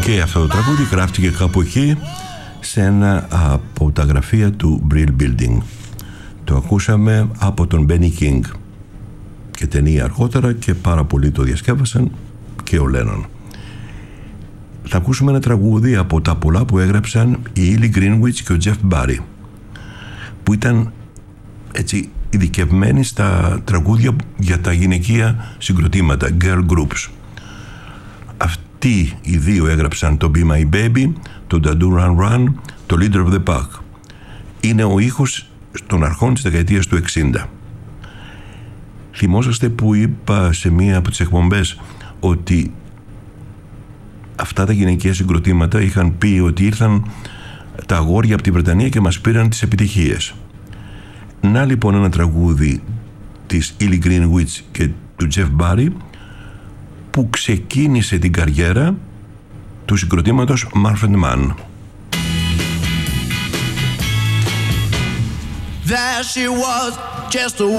Και αυτό το τραγούδι γράφτηκε κάπου εκεί, σε ένα από τα γραφεία του Brill Building. Το ακούσαμε από τον Benny King και ταινία αργότερα, και πάρα πολλοί το διασκεύασαν, και ο Lennon. Θα ακούσουμε ένα τραγούδι από τα πολλά που έγραψαν η Ellie Greenwich και ο Jeff Barry, που ήταν έτσι ειδικευμένοι στα τραγούδια για τα γυναικεία συγκροτήματα, girl groups. Αυτοί οι δύο έγραψαν το Be My Baby, το Da Do Run Run, το Leader of the Pack. Είναι ο ήχος των αρχών της δεκαετίας του 60. Θυμόσαστε που είπα σε μία από τις εκπομπές ότι αυτά τα γυναικεία συγκροτήματα είχαν πει ότι ήρθαν τα αγόρια από τη Βρετανία και μας πήραν τις επιτυχίες. Να λοιπόν ένα τραγούδι της Ellie Greenwich και του Jeff Barry που ξεκίνησε την καριέρα του συγκροτήματος Marfed Man. There she was, just a